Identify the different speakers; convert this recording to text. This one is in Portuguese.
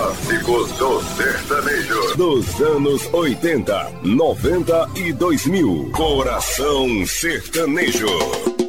Speaker 1: clássicos do sertanejo.
Speaker 2: Dos anos 80, 90 e 2000. Coração Sertanejo.